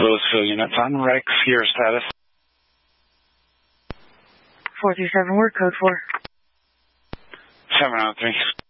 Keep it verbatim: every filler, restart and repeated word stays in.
Louisville units on Rex, your status. four three seven, word code four. seven oh three.